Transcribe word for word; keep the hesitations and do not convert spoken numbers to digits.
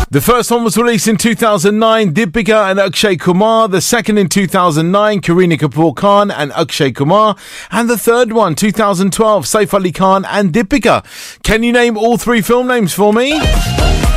The first one was released in two thousand nine, Deepika and Akshay Kumar. The second in two thousand nine, Kareena Kapoor Khan and Akshay Kumar. And the third one, two thousand twelve, Saif Ali Khan and Deepika. Can you name all three film names for me?